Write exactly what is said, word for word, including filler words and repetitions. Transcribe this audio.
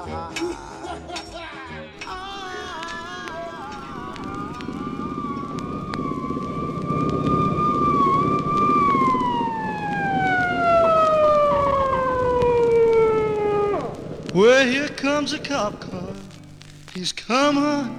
Well, here comes a cop car. He's coming